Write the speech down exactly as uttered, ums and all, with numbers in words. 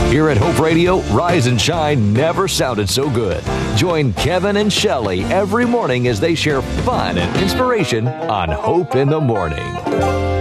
Here at Hope Radio, Rise and Shine never sounded so good. Join Kevin and Shelley every morning as they share fun and inspiration on Hope in the Morning.